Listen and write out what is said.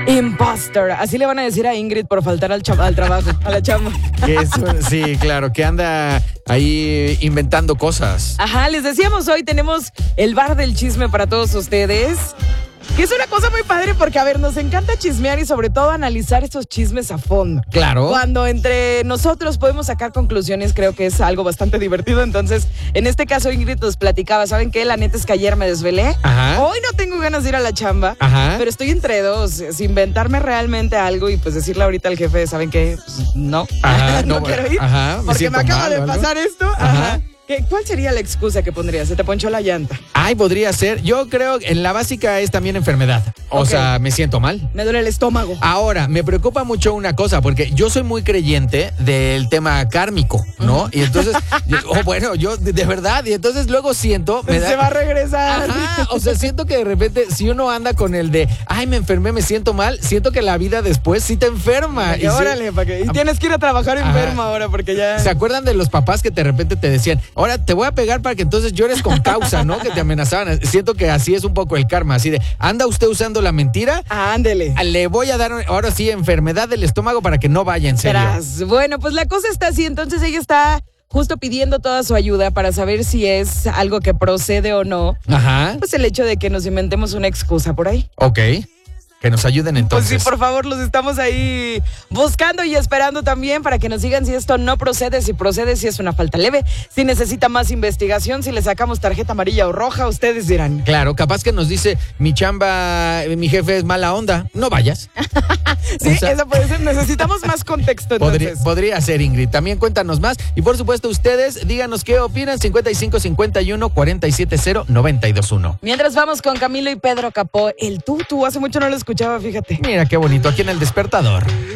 Imposter. Así le van a decir a Ingrid por faltar al trabajo, a la chamba. Sí, claro, que anda ahí inventando cosas. Ajá, les decíamos hoy tenemos el bar del chisme para todos ustedes. Que es una cosa muy padre porque, a ver, nos encanta chismear y sobre todo analizar estos chismes a fondo. Claro. Cuando entre nosotros podemos sacar conclusiones, creo que es algo bastante divertido. Entonces, en este caso, Ingrid nos platicaba, ¿saben qué? La neta es que ayer me desvelé. Ajá. Hoy no tengo ganas de ir a la chamba. Ajá. Pero estoy entre dos, es inventarme realmente algo y pues decirle ahorita al jefe, ¿saben qué? Pues, no. Ajá, no quiero ir. Ajá, porque me acaba de mal, pasar esto. Ajá. ¿Cuál sería la excusa que pondrías? Se te ponchó la llanta. Ay, podría ser. Yo creo que en la básica es también enfermedad. O sea, me siento mal. Me duele el estómago. Ahora, me preocupa mucho una cosa, porque yo soy muy creyente del tema kármico, ¿no? Y entonces, yo de verdad, y entonces luego siento... Se va a regresar. Ajá, o sea, siento que de repente, si uno anda con el de, ay, me enfermé, me siento mal, siento que la vida después sí te enferma. Y órale, ¿para qué? Y tienes que ir a trabajar enferma ahora, porque ya... ¿Se acuerdan de los papás que de repente te decían, ahora te voy a pegar para que entonces llores con causa, ¿no? Que te amenazaban. Siento que así es un poco el karma, así de, anda usted usando la mentira. Ándele. Le voy a dar ahora sí enfermedad del estómago para que no vaya, en serio. Bueno, pues la cosa está así, entonces ella está justo pidiendo toda su ayuda para saber si es algo que procede o no. Ajá. Pues el hecho de que nos inventemos una excusa por ahí. Ok. Que nos ayuden entonces. Pues sí, por favor, los estamos ahí buscando y esperando también para que nos digan si esto no procede, si procede, si es una falta leve, si necesita más investigación, si le sacamos tarjeta amarilla o roja, ustedes dirán. Claro, capaz que nos dice, mi chamba, mi jefe es mala onda, no vayas. Sí, o sea, eso puede ser, necesitamos más contexto entonces. Podría ser, Ingrid, también cuéntanos más y por supuesto ustedes, díganos qué opinan, 5551-470-921. Mientras vamos con Camilo y Pedro Capó, el tú, hace mucho no lo escuchaba, fíjate. Mira qué bonito, aquí en El Despertador.